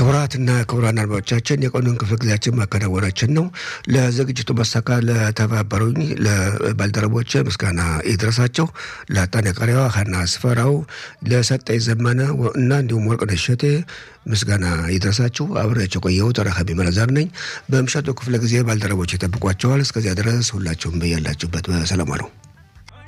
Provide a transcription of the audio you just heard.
ክቡራትና ክቡራን አድማጮቻችን የቀኑን ክፍለ ጊዜያችን ማከናወናችን ነው። ለዝግጅቱ መሳካት ለተባበሩኝ ለባልደረቦቼ ምስጋና ይድረሳቸው። ለአጠናቃሪዋ ሀና አስፈራው፣ ለሰጠኝ ዘመነ እና እንዲሁም ወርቅነሽ እሸቴ ምስጋና ይድረሳችሁ። አብሬያቸው ቆየሁት ረሃቢ መለዛር ነኝ። በምሽቱ ክፍለ ጊዜ ባልደረቦች ይጠብቋቸዋል። እስከዚያ ድረስ ሁላችሁም በያላችሁበት በሰላም ዋሉ።